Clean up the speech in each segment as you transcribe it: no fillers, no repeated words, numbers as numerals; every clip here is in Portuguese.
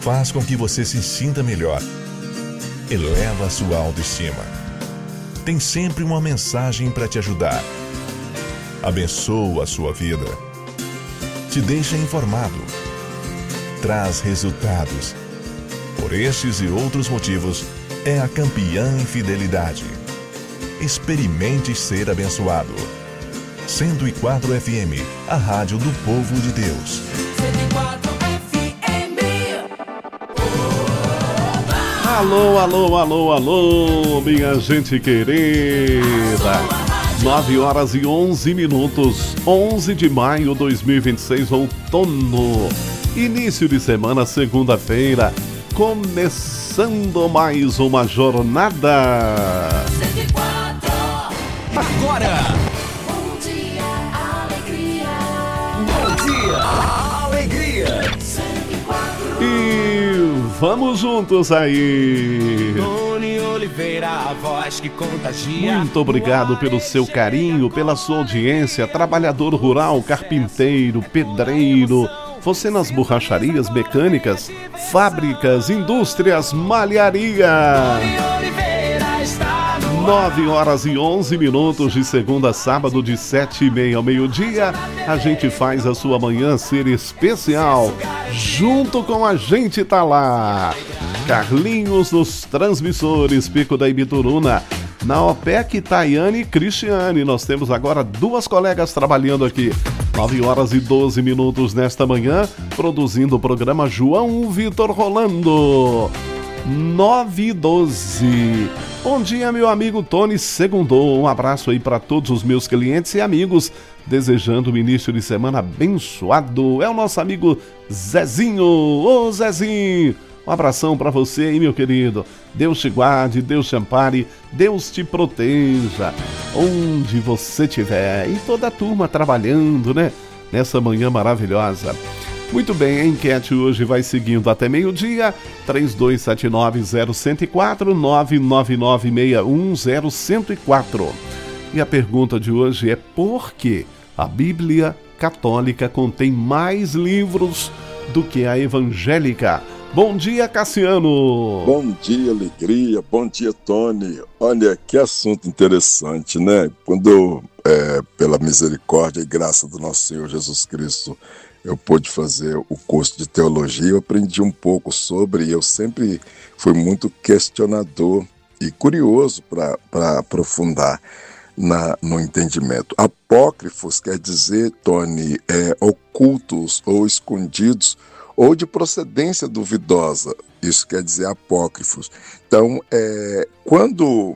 faz com que você se sinta melhor, eleva a sua autoestima. Tem sempre uma mensagem para te ajudar. Abençoa a sua vida. Te deixa informado. Traz resultados. Por estes e outros motivos, é a campeã em fidelidade. Experimente ser abençoado. 104 FM, a rádio do povo de Deus. 104 FM. Alô, alô, alô, alô, minha gente querida. 9 horas e 11 minutos, 11 de maio de 2026, outono. Início de semana, segunda-feira, começando mais uma jornada. 104. Agora! Bom dia, alegria. Bom dia, alegria! 104. E vamos juntos aí. Tony Oliveira, a voz que contagia. Muito obrigado pelo seu carinho, pela sua audiência. Trabalhador rural, carpinteiro, pedreiro, você nas borracharias, mecânicas, fábricas, indústrias, malharia. Tony Oliveira está no 9 horas e 11 minutos de segunda a sábado, de 7h30 ao meio-dia. A gente faz a sua manhã ser especial. Junto com a gente tá lá Carlinhos nos transmissores, Pico da Ibituruna. Na OPEC, Tayane e Cristiane. Nós temos agora duas colegas trabalhando aqui. 9 horas e 12 minutos nesta manhã, produzindo o programa João Vitor Rolando. 9h12. Bom dia, meu amigo Tony Segundou. Um abraço aí para todos os meus clientes e amigos, desejando um início de semana abençoado. É o nosso amigo Zezinho. Ô Zezinho, um abração para você aí, meu querido. Deus te guarde, Deus te ampare, Deus te proteja, onde você estiver. E toda a turma trabalhando, né? Nessa manhã maravilhosa. Muito bem, a enquete hoje vai seguindo até meio-dia. 3279-0104, 999610104. E a pergunta de hoje é: por que a Bíblia Católica contém mais livros do que a evangélica? Bom dia, Cassiano. Bom dia, alegria. Bom dia, Tony. Olha, que assunto interessante, né? Quando, pela misericórdia e graça do nosso Senhor Jesus Cristo, eu pude fazer o curso de teologia, eu aprendi um pouco sobre, e eu sempre fui muito questionador e curioso para aprofundar no entendimento. Apócrifos quer dizer, Tony, ocultos ou escondidos, ou de procedência duvidosa. Isso quer dizer apócrifos. Então, quando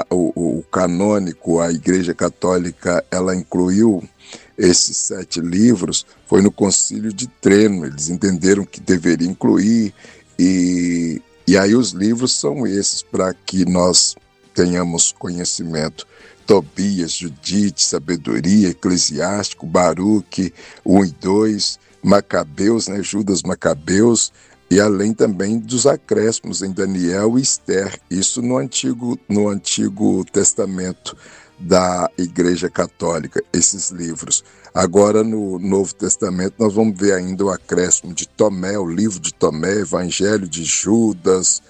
o canônico, a Igreja Católica, ela incluiu esses 7 livros, foi no Concílio de Trento. Eles entenderam que deveria incluir, e aí os livros são esses, para que nós tenhamos conhecimento. Tobias, Judite, Sabedoria, Eclesiástico, Baruque, 1 e 2, Macabeus, né, Judas Macabeus, e além também dos acréscimos em Daniel e Esther. Isso no Antigo Testamento da Igreja Católica, esses livros. Agora, no Novo Testamento, nós vamos ver ainda o acréscimo de Tomé, o livro de Tomé, Evangelho de Judas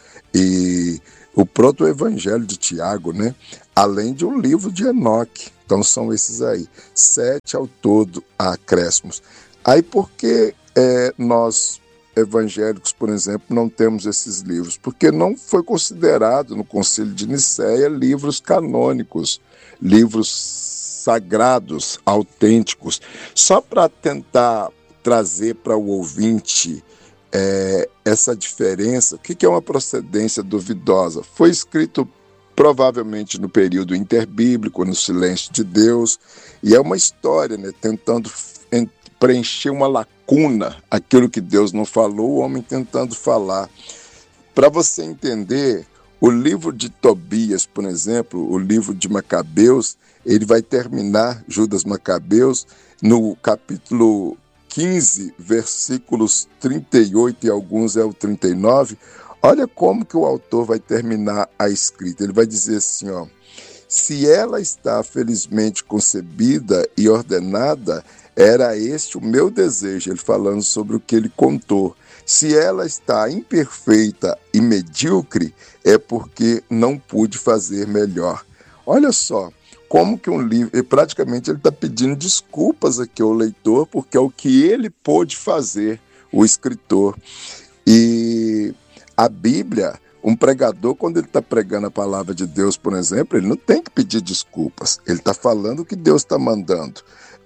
e o proto-evangelho de Tiago, né? Além de um livro de Enoque. Então, são esses aí. 7 ao todo acréscimos. Aí, por que nós, evangélicos, por exemplo, não temos esses livros? Porque não foi considerado no Concílio de Nicéia livros canônicos, livros sagrados, autênticos. Só para tentar trazer para o ouvinte essa diferença, o que é uma procedência duvidosa? Foi escrito provavelmente no período interbíblico, no silêncio de Deus, e é uma história, né, tentando preencher uma lacuna, aquilo que Deus não falou, o homem tentando falar. Para você entender, o livro de Tobias, por exemplo, o livro de Macabeus, ele vai terminar, Judas Macabeus, no capítulo 15, versículos 38 e alguns é o 39. Olha como que o autor vai terminar a escrita. Ele vai dizer assim, ó: se ela está felizmente concebida e ordenada, era este o meu desejo. Ele falando sobre o que ele contou. Se ela está imperfeita e medíocre, é porque não pude fazer melhor. Olha só, como que um livro, e praticamente ele está pedindo desculpas aqui ao leitor, porque é o que ele pôde fazer, o escritor. E a Bíblia, um pregador, quando ele está pregando a palavra de Deus, por exemplo, ele não tem que pedir desculpas, ele está falando o que Deus está mandando.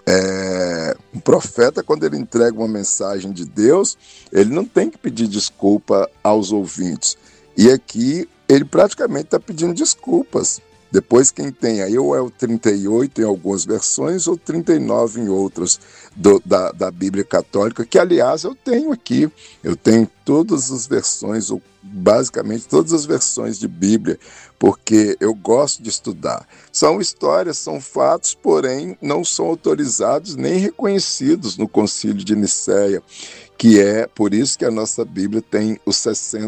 Um profeta, quando ele entrega uma mensagem de Deus, ele não tem que pedir desculpa aos ouvintes. E aqui ele praticamente está pedindo desculpas. Depois quem tem aí ou é o 38 em algumas versões ou 39 em outras da Bíblia Católica, que aliás eu tenho aqui. Eu tenho todas as versões, ou basicamente todas as versões de Bíblia, porque eu gosto de estudar. São histórias, são fatos, porém não são autorizados nem reconhecidos no Concílio de Nicéia, que é por isso que a nossa Bíblia tem os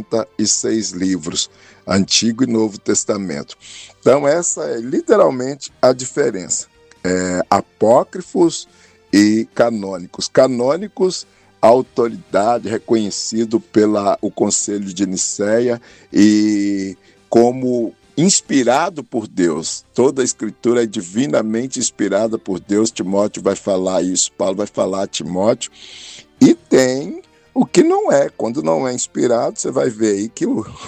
66 livros, Antigo e Novo Testamento. Então essa é literalmente a diferença. Apócrifos e canônicos. Canônicos, a autoridade reconhecido pelo Concílio de Nicéia e como inspirado por Deus. Toda a escritura é divinamente inspirada por Deus. Timóteo vai falar isso, Paulo vai falar a Timóteo. E tem o que não é. Quando não é inspirado, você vai ver aí que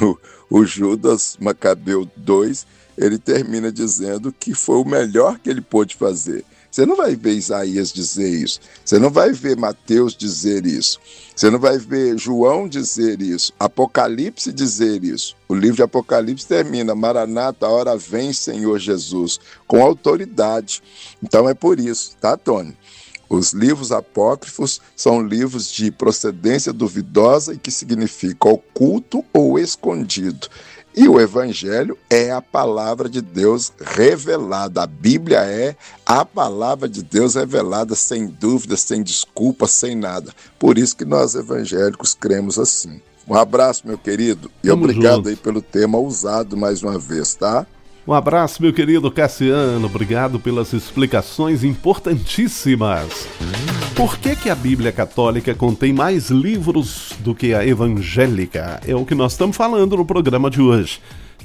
o Judas Macabeu 2, ele termina dizendo que foi o melhor que ele pôde fazer. Você não vai ver Isaías dizer isso. Você não vai ver Mateus dizer isso. Você não vai ver João dizer isso. Apocalipse dizer isso. O livro de Apocalipse termina: Maranata, a hora vem, Senhor Jesus, com autoridade. Então é por isso, tá, Tony? Os livros apócrifos são livros de procedência duvidosa e que significa oculto ou escondido. E o Evangelho é a palavra de Deus revelada. A Bíblia é a palavra de Deus revelada, sem dúvida, sem desculpa, sem nada. Por isso que nós evangélicos cremos assim. Um abraço, meu querido, e Tamo obrigado junto. aí pelo tema usado mais uma vez, tá? Um abraço, meu querido Cassiano, obrigado pelas explicações importantíssimas. Por que a Bíblia Católica contém mais livros do que a evangélica? É o que nós estamos falando no programa de hoje.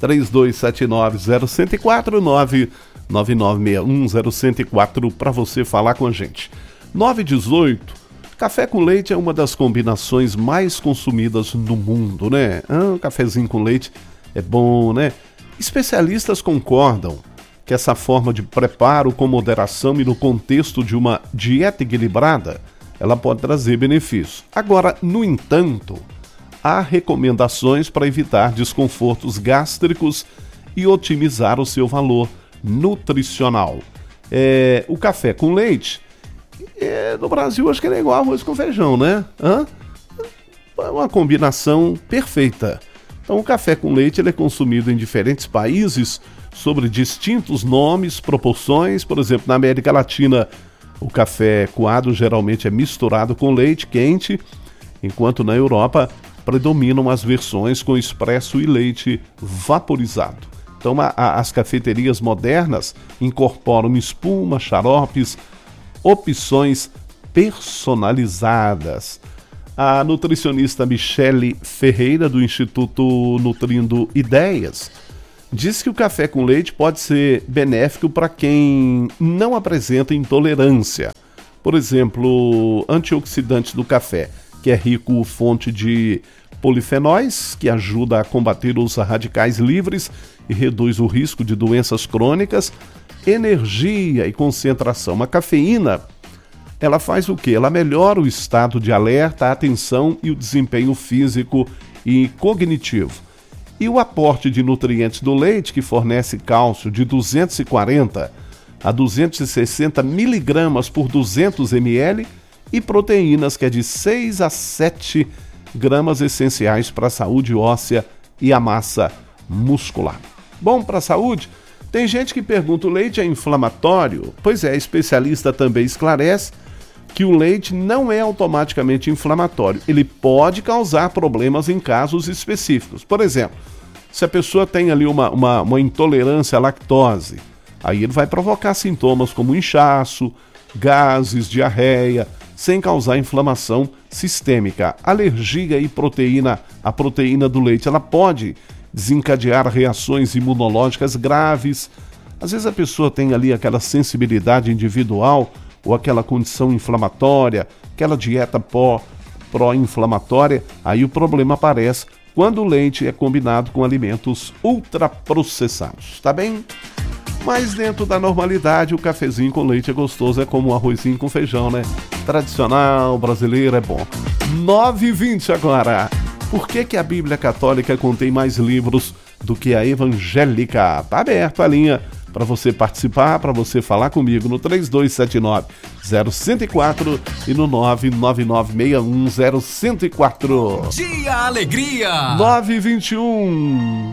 3279-0104, 9961-0104 para você falar com a gente. 918, café com leite é uma das combinações mais consumidas no mundo, né? Um cafezinho com leite é bom, né? Especialistas concordam que essa forma de preparo com moderação e no contexto de uma dieta equilibrada, ela pode trazer benefícios. Agora, no entanto, há recomendações para evitar desconfortos gástricos e otimizar o seu valor nutricional. O café com leite, no Brasil acho que ele é igual arroz com feijão, né? É uma combinação perfeita. Então, o café com leite ele é consumido em diferentes países sobre distintos nomes, proporções. Por exemplo, na América Latina, o café coado geralmente é misturado com leite quente, enquanto na Europa predominam as versões com expresso e leite vaporizado. Então, as cafeterias modernas incorporam espuma, xaropes, opções personalizadas. A nutricionista Michele Ferreira, do Instituto Nutrindo Ideias, diz que o café com leite pode ser benéfico para quem não apresenta intolerância. Por exemplo, antioxidantes do café, que é rico fonte de polifenóis, que ajuda a combater os radicais livres e reduz o risco de doenças crônicas, energia e concentração. A cafeína, ela faz o quê? Ela melhora o estado de alerta, a atenção e o desempenho físico e cognitivo. E o aporte de nutrientes do leite, que fornece cálcio de 240 a 260 miligramas por 200 ml e proteínas, que é de 6 a 7 gramas essenciais para a saúde óssea e a massa muscular. Bom para a saúde? Tem gente que pergunta, o leite é inflamatório? Pois é, especialista também esclarece que o leite não é automaticamente inflamatório. Ele pode causar problemas em casos específicos. Por exemplo, se a pessoa tem ali uma intolerância à lactose, aí ele vai provocar sintomas como inchaço, gases, diarreia, sem causar inflamação sistêmica. Alergia e proteína, a proteína do leite, ela pode desencadear reações imunológicas graves. Às vezes a pessoa tem ali aquela sensibilidade individual ou aquela condição inflamatória, aquela dieta pró-inflamatória, aí o problema aparece quando o leite é combinado com alimentos ultraprocessados, tá bem? Mas dentro da normalidade, o cafezinho com leite é gostoso, é como um arrozinho com feijão, né? Tradicional, brasileiro, é bom. 9h20 agora. Por que a Bíblia Católica contém mais livros do que a evangélica? Tá aberto a linha para você participar, para você falar comigo no 3279-0104 e no 999610104. Dia Alegria! 9h21.